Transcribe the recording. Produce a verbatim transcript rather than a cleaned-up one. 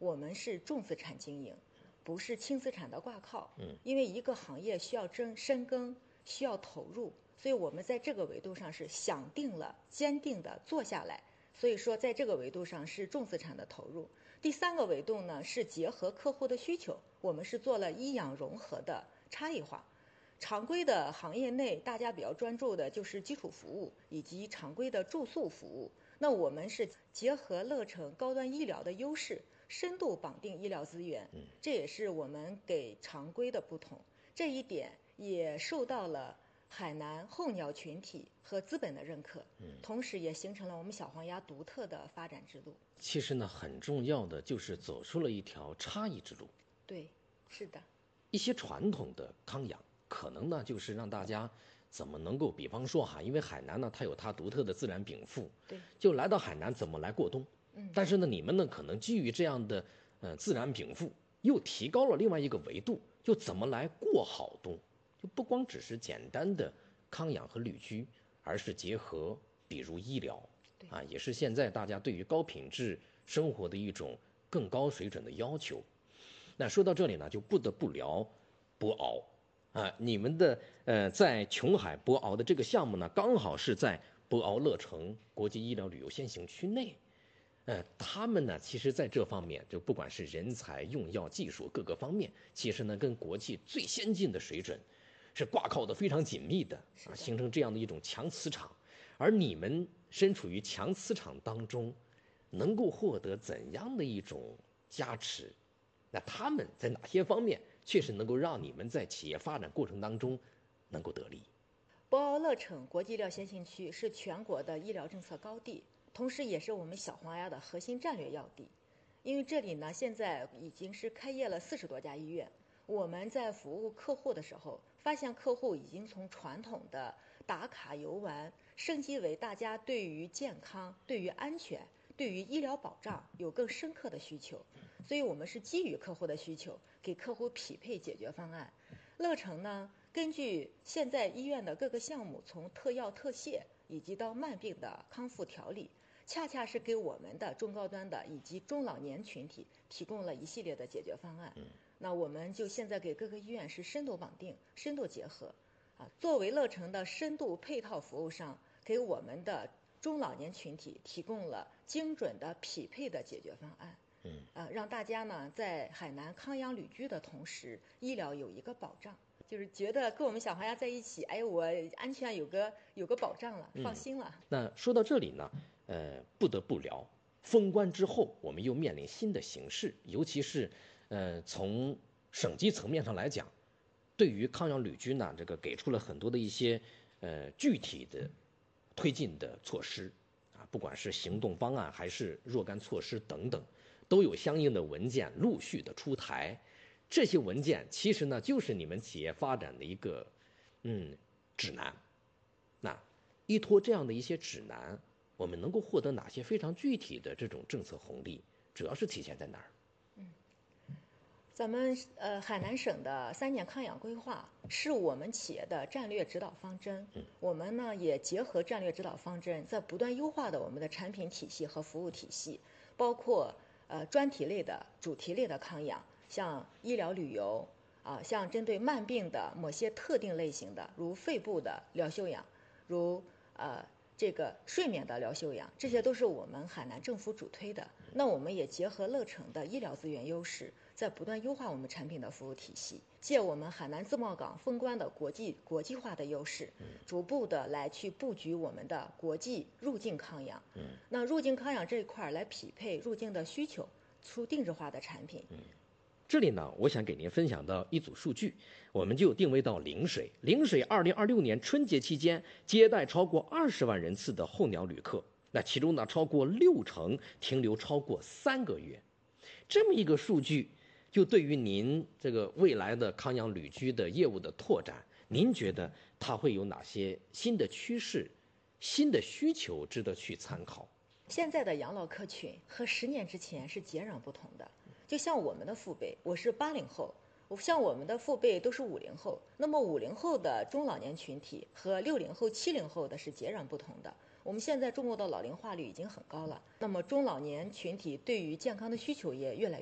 我们是重资产经营，不是轻资产的挂靠。 嗯， 因为一个行业需要真深耕，需要投入，所以我们在这个维度上是想定了、坚定的做下来。所以说，在这个维度上是重资产的投入。第三个维度呢，是结合客户的需求，我们是做了医养融合的差异化。常规的行业内，大家比较专注的就是基础服务以及常规的住宿服务。那我们是结合乐成高端医疗的优势，深度绑定医疗资源，这也是我们给常规的不同。这一点也受到了海南候鸟群体和资本的认可，同时也形成了我们小黄鸭独特的发展之路。 其实呢，很重要的就是走出了一条差异之路。 对，是的。 一些传统的康养，可能呢就是让大家怎么能够，比方说哈，因为海南呢它有它独特的自然禀赋， 对， 就来到海南怎么来过冬。 嗯， 但是呢，你们呢可能基于这样的呃自然禀赋，又提高了另外一个维度，就怎么来过好冬。就不光只是简单的康养和旅居，而是结合比如医疗，啊，也是现在大家对于高品质生活的一种更高水准的要求。那说到这里呢，就不得不聊博鳌啊，你们的呃在琼海博鳌的这个项目呢，刚好是在博鳌乐城国际医疗旅游先行区内。呃，他们呢，其实在这方面，就不管是人才、用药、技术各个方面，其实呢，跟国际最先进的水准是挂靠的非常紧密的啊，形成这样的一种强磁场。而你们身处于强磁场当中，能够获得怎样的一种加持？那他们在哪些方面确实能够让你们在企业发展过程当中能够得利？ 博鳌乐城国际医疗先行区是全国的医疗政策高地，同时也是我们小黄鸭的核心战略要地。因为这里呢，现在已经是开业了四十多家医院。我们在服务客户的时候，发现客户已经从传统的打卡游玩，升级为大家对于健康、对于安全、对于医疗保障有更深刻的需求。所以我们是基于客户的需求，给客户匹配解决方案。乐城呢，根据现在医院的各个项目，从特药特泻以及到慢病的康复调理，恰恰是给我们的中高端的以及中老年群体提供了一系列的解决方案。那我们就现在给各个医院是深度绑定、深度结合，啊，作为乐城的深度配套服务商，给我们的中老年群体提供了精准的匹配的解决方案。 嗯， 呃，让大家呢在海南康养旅居的同时，医疗有一个保障，就是觉得跟我们小黄鸭在一起，哎，我安全有个有个保障了，放心了。 嗯、那说到这里呢，呃，不得不聊封关之后，我们又面临新的形势，尤其是呃从省级层面上来讲，对于康养旅居呢，这个给出了很多的一些呃具体的推进的措施啊，不管是行动方案还是若干措施等等，都有相应的文件陆续的出台。这些文件其实呢，就是你们企业发展的一个嗯指南。那依托这样的一些指南，我们能够获得哪些非常具体的这种政策红利？主要是体现在哪儿？ 嗯，咱们呃海南省的三年康养规划是我们企业的战略指导方针。 嗯， 我们呢也结合战略指导方针，在不断优化的我们的产品体系和服务体系，包括呃专题类的、主题类的康养，像医疗旅游啊，像针对慢病的某些特定类型的，如肺部的疗休养，如呃。这个睡眠的疗休养，这些都是我们海南政府主推的。那我们也结合乐城的医疗资源优势，在不断优化我们产品的服务体系，借我们海南自贸港封关的国际国际化的优势，逐步的来去布局我们的国际入境康养。那入境康养这一块来匹配入境的需求，出定制化的产品。 这里呢，我想给您分享到一组数据，我们就定位到陵水。陵水二零二六年春节期间接待超过二十万人次的候鸟旅客，那其中呢，超过六成停留超过三个月。这么一个数据，就对于您这个未来的康养旅居的业务的拓展，您觉得它会有哪些新的趋势、新的需求值得去参考？ 现在的养老客群和十年之前是截然不同的。就像我们的父辈，我是八零后，像我们的父辈都是五零后，那么五零后的中老年群体和六零后、七零后的是截然不同的。我们现在中国的老龄化率已经很高了，那么中老年群体对于健康的需求也越来越